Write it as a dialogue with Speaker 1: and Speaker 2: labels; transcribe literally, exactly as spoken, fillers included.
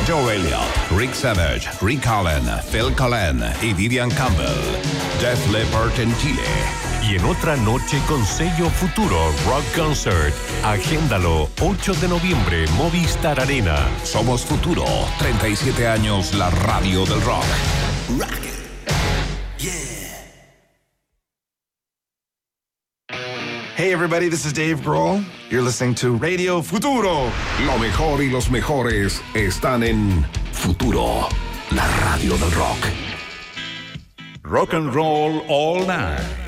Speaker 1: Joe Elliott, Rick Savage, Rick Allen, Phil Collen y Vivian Campbell. Def Leppard en Chile.
Speaker 2: Y en otra noche con sello Futuro Rock Concert. Agéndalo, ocho de noviembre, Movistar Arena.
Speaker 1: Somos Futuro, treinta y siete años, la radio del rock. Rock it.
Speaker 3: Yeah. Hey everybody, this is Dave Grohl. You're listening to Radio Futuro.
Speaker 1: Lo mejor y los mejores están en Futuro, la radio del rock.
Speaker 4: Rock and roll all night.